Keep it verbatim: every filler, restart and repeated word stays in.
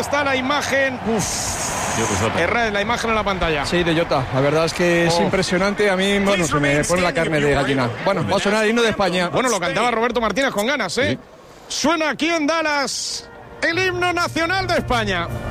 está la imagen. Uf. Erra, la imagen en la pantalla. Sí, de Jota. La verdad es que es oh. impresionante. A mí, bueno, se me pone la carne de gallina. Bueno, va a sonar el himno de España. Bueno, lo cantaba Roberto Martínez con ganas, ¿eh? Sí. Suena aquí en Dallas el himno nacional de España.